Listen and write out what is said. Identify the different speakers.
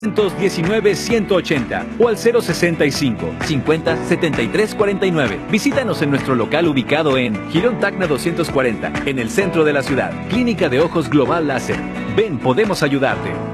Speaker 1: 19-180 o al 065 50 73 49. Visítanos en nuestro local ubicado en Girón Tacna 240, en el centro de la ciudad. Clínica de Ojos Global Láser. Ven, podemos ayudarte.